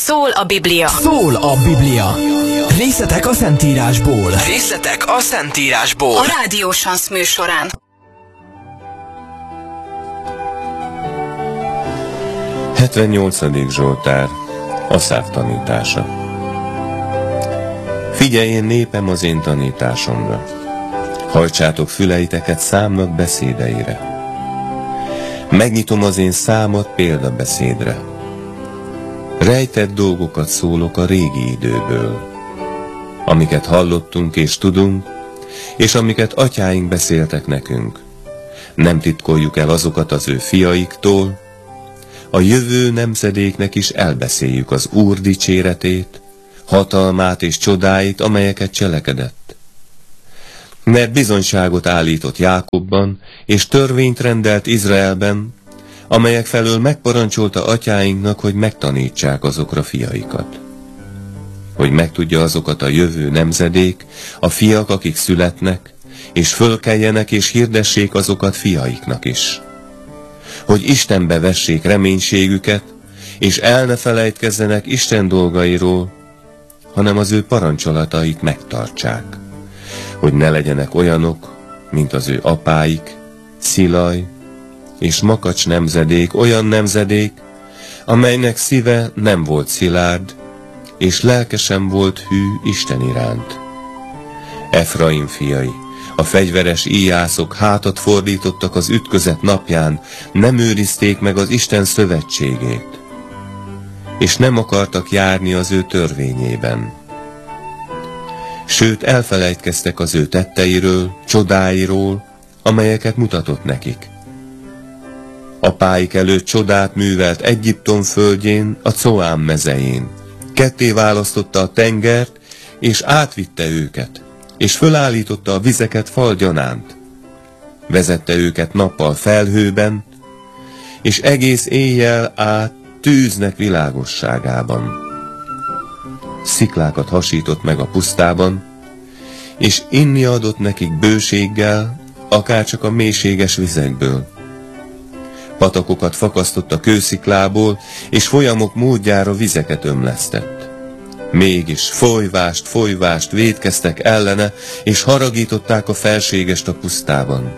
Szól a Biblia. Szól a Biblia. Részletek a Szentírásból. Részletek a Szentírásból. A Rádió Sansz műsorán. Hetvennyolcadik Zsoltár, Aszáf tanítása. Figyeljen népem az én tanításomra, hajtsátok füleiteket számnak beszédeire. Megnyitom az én számat példabeszédre. Rejtett dolgokat szólok a régi időből, amiket hallottunk és tudunk, és amiket atyáink beszéltek nekünk. Nem titkoljuk el azokat az ő fiaiktól, a jövő nemzedéknek is elbeszéljük az Úr dicséretét, hatalmát és csodáit, amelyeket cselekedett. Mert bizonyságot állított Jákobban, és törvényt rendelt Izraelben, amelyek felől megparancsolta atyáinknak, hogy megtanítsák azokra fiaikat. Hogy megtudja azokat a jövő nemzedék, a fiak, akik születnek, és fölkeljenek és hirdessék azokat fiaiknak is. Hogy Istenbe vessék reménységüket, és el ne felejtkezzenek Isten dolgairól, hanem az ő parancsolatait megtartsák. Hogy ne legyenek olyanok, mint az ő apáik, Szilaj és Makacs nemzedék, olyan nemzedék, amelynek szíve nem volt szilárd, és lelke sem volt hű Isten iránt. Efraim fiai, a fegyveres íjászok hátat fordítottak az ütközet napján, nem őrizték meg az Isten szövetségét, és nem akartak járni az ő törvényében. Sőt, elfelejtkeztek az ő tetteiről, csodáiról, amelyeket mutatott nekik. Apáik előtt csodát művelt Egyiptom földjén, a Coám mezején. Ketté választotta a tengert, és átvitte őket, és fölállította a vizeket falgyanánt. Vezette őket nappal felhőben, és egész éjjel át tűznek világosságában. Sziklákat hasított meg a pusztában, és inni adott nekik bőséggel, akárcsak a mélységes vizekből. Patakokat fakasztott a kősziklából, és folyamok módjára vizeket ömlesztett. Mégis folyvást vétkeztek ellene, és haragították a felségest a pusztában.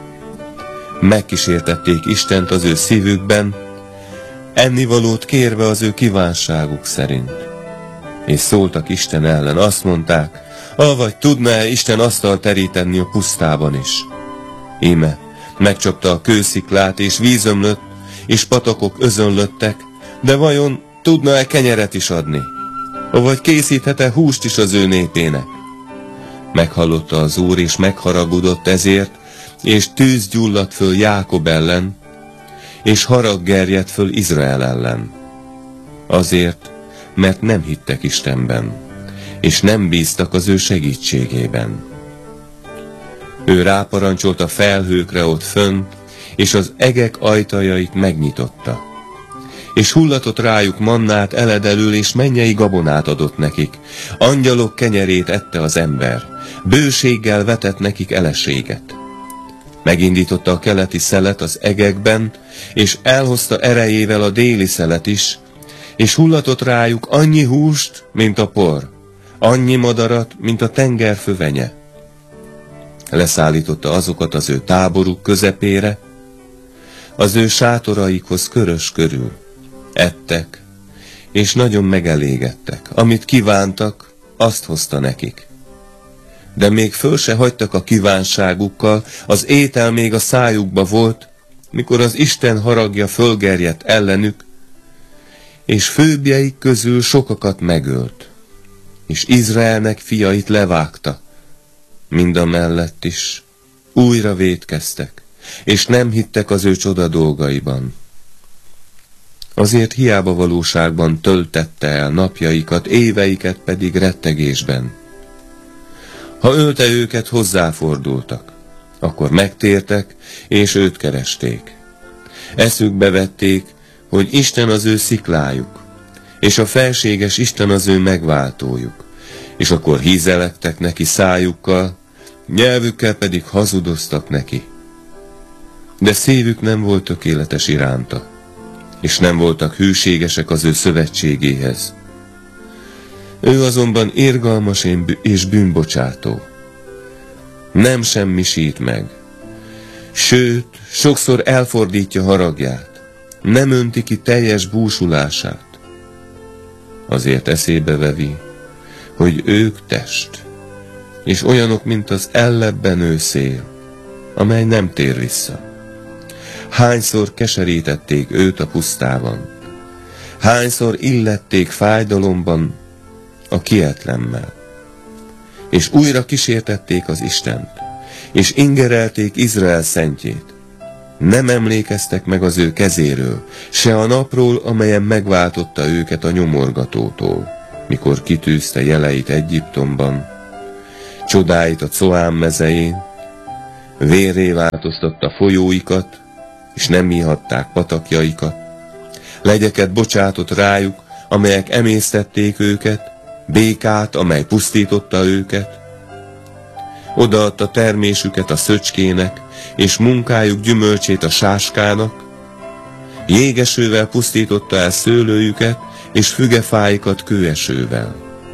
Megkísértették Istent az ő szívükben, ennivalót kérve az ő kívánságuk szerint. És szóltak Isten ellen, azt mondták, avagy tudná-e Isten asztalt teríteni a pusztában is? Íme, megcsapta a kősziklát, és víz ömlött, és patakok özönlöttek, de vajon tudna-e kenyeret is adni? Vagy készíthet-e húst is az ő népének? Meghallotta az Úr, és megharagudott ezért, és tűz gyulladt föl Jákob ellen, és harag gerjedt föl Izrael ellen. Azért, mert nem hittek Istenben, és nem bíztak az ő segítségében. Ő ráparancsolt a felhőkre ott fönn, és az egek ajtajait megnyitotta. És hullatott rájuk mannát eledelül, és mennyei gabonát adott nekik. Angyalok kenyerét ette az ember, bőséggel vetett nekik eleséget. Megindította a keleti szelet az egekben, és elhozta erejével a déli szelet is, és hullatott rájuk annyi húst, mint a por, annyi madarat, mint a tenger fövenye. Leszállította azokat az ő táboruk közepére, az ő sátoraikhoz körös körül. Ettek, és nagyon megelégedtek. Amit kívántak, azt hozta nekik. De még föl se hagytak a kívánságukkal, az étel még a szájukba volt, mikor az Isten haragja fölgerjedt ellenük, és főbbjeik közül sokakat megölt, és Izraelnek fiait levágta. Mindamellett is újra vétkeztek, és nem hittek az ő csoda dolgaiban. Azért hiába valóságban töltette el napjaikat, éveiket pedig rettegésben. Ha ölte őket, hozzáfordultak, akkor megtértek, és őt keresték. Eszükbe vették, hogy Isten az ő sziklájuk, és a felséges Isten az ő megváltójuk, és akkor hízelektek neki szájukkal, nyelvükkel pedig hazudoztak neki. De szívük nem volt tökéletes iránta. és nem voltak hűségesek az ő szövetségéhez. Ő azonban irgalmas és bűnbocsátó. Nem semmisít meg, sőt, sokszor elfordítja haragját, nem önti ki teljes búsulását. Azért eszébe vevi, hogy ők test, és olyanok, mint az ellebbenő szél, amely nem tér vissza. Hányszor keserítették őt a pusztában, hányszor illették fájdalomban a kietlenmel, és újra kísértették az Istent, és ingerelték Izrael szentjét. Nem emlékeztek meg az ő kezéről, se a napról, amelyen megváltotta őket a nyomorgatótól, mikor kitűzte jeleit Egyiptomban, csodáit a Coán mezején, vérré változtatta folyóikat, és nem ihatták patakjaikat. Legyeket bocsátott rájuk, amelyek emésztették őket, békát, amely pusztította őket. Odaadta termésüket a szöcskének, és munkájuk gyümölcsét a sáskának. Jégesővel pusztította el szőlőjüket, és fügefáikat kőesővel.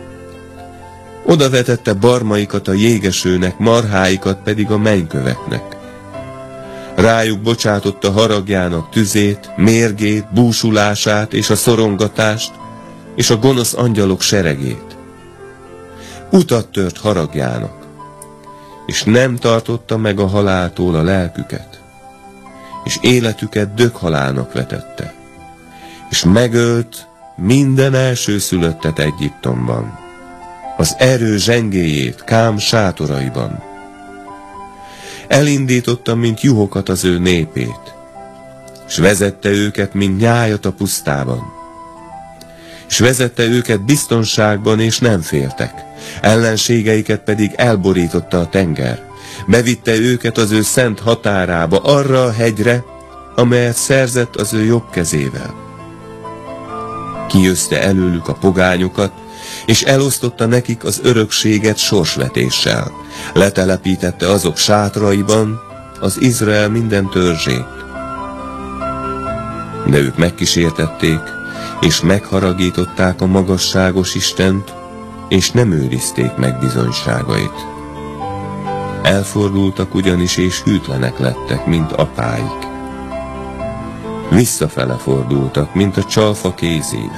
Oda vetette barmaikat a jégesőnek, marháikat pedig a mennyköveknek. Rájuk bocsátotta haragjának tüzét, mérgét, búsulását és a szorongatást, és a gonosz angyalok seregét. Utat tört haragjának, és nem tartotta meg a haláltól a lelküket, és életüket dökhalálnak vetette, és megölt minden elsőszülöttet Egyiptomban, az erő zsengéjét Kám sátoraiban. Elindította, mint juhokat az ő népét, és vezette őket, mint nyájat a pusztában. És vezette őket biztonságban, és nem féltek, ellenségeiket pedig elborította a tenger. Bevitte őket az ő szent határába, arra a hegyre, amelyet szerzett az ő jobb kezével. Kiözte előlük a pogányokat, és elosztotta nekik az örökséget sorsvetéssel. Letelepítette azok sátraiban az Izrael minden törzsét. De ők megkísértették, és megharagították a magasságos Istent, és nem őrizték meg bizonyságait. Elfordultak ugyanis, és hűtlenek lettek, mint apáik. Visszafele fordultak, mint a csalfa kézív.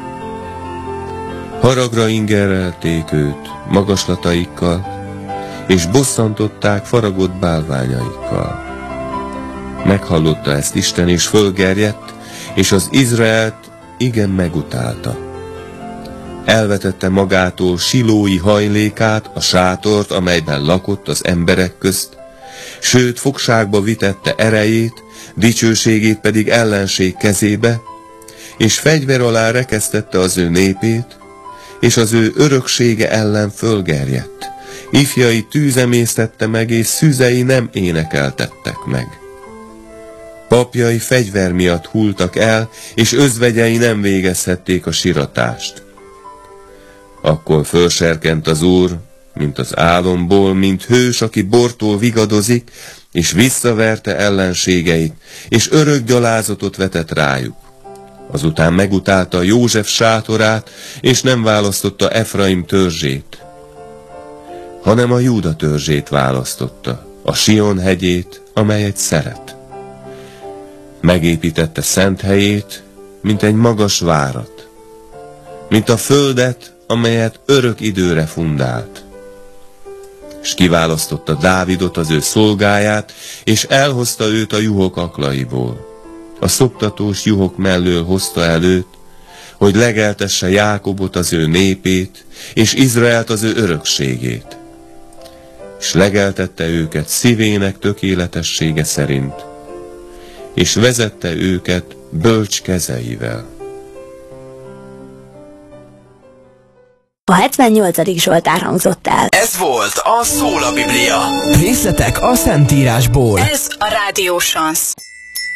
Haragra ingerelték őt magaslataikkal, és bosszantották faragott bálványaikkal. Meghallotta ezt Isten, és fölgerjedt, és az Izraelt igen megutálta. Elvetette magától silói hajlékát, a sátort, amelyben lakott az emberek közt, sőt fogságba vitette erejét, dicsőségét pedig ellenség kezébe, és fegyver alá rekesztette az ő népét, és az ő öröksége ellen fölgerjedt. Ifjai tűz emésztette meg, és szüzei nem énekeltettek meg. Papjai fegyver miatt hultak el, és özvegyei nem végezhették a siratást. Akkor fölserkent az Úr, mint az álomból, mint hős, aki bortól vigadozik, és visszaverte ellenségeit, és örök gyalázatot vetett rájuk. Azután megutálta József sátorát, és nem választotta Efraim törzsét, hanem a Júda törzsét választotta, a Sion hegyét, amelyet szeret. Megépítette szent helyét, mint egy magas várat, mint a földet, amelyet örök időre fundált. És kiválasztotta Dávidot, az ő szolgáját, és elhozta őt a juhok aklaiból. A szoptatós juhok mellől hozta előtt, hogy legeltesse Jákobot, az ő népét, és Izraelt, az ő örökségét. És legeltette őket szívének tökéletessége szerint, és vezette őket bölcs kezeivel. A 78. Zsoltár hangzott el. Ez volt a Szól a Biblia. Részletek a Szentírásból. Ez a Rádió Chance.